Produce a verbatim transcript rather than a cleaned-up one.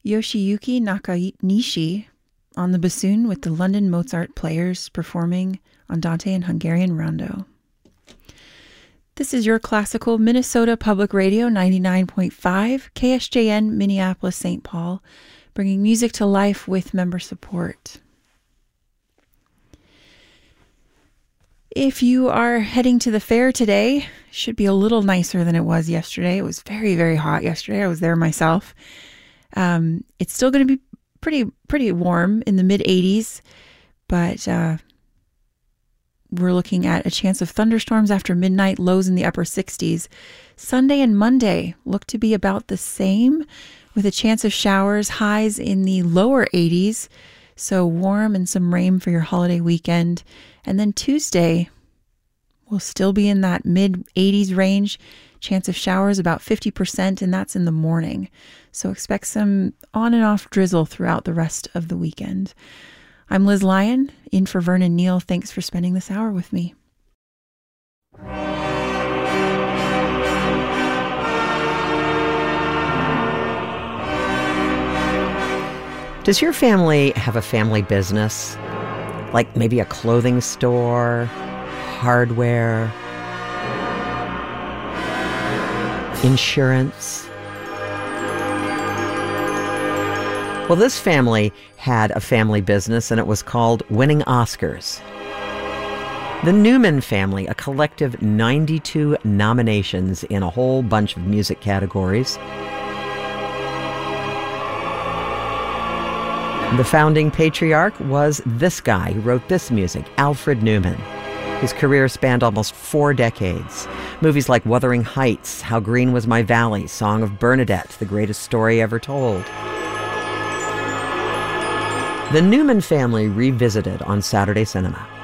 Yoshiyuki Nakanishi on the bassoon with the London Mozart Players performing Andante and Hungarian Rondo. This is your classical Minnesota Public Radio ninety-nine point five, K S J N, Minneapolis, Saint Paul, bringing music to life with member support. If you are heading to the fair today, it should be a little nicer than it was yesterday. It was very, very hot yesterday. I was there myself. Um, it's still going to be pretty, pretty warm in the mid eighties, but uh, we're looking at a chance of thunderstorms after midnight, lows in the upper sixties. Sunday and Monday look to be about the same, with a chance of showers, highs in the lower eighties. So warm and some rain for your holiday weekend. And then Tuesday will still be in that mid eighties range. Chance of showers about fifty percent, and that's in the morning. So expect some on and off drizzle throughout the rest of the weekend. I'm Liz Lyon, in for Vernon Neal. Thanks for spending this hour with me. Does your family have a family business? Like maybe a clothing store, hardware, insurance? Well, this family had a family business, and it was called Winning Oscars. The Newman family, a collective ninety-two nominations in a whole bunch of music categories. The founding patriarch was this guy who wrote this music, Alfred Newman. His career spanned almost four decades. Movies like Wuthering Heights, How Green Was My Valley, Song of Bernadette, The Greatest Story Ever Told. The Newman family revisited on Saturday Cinema.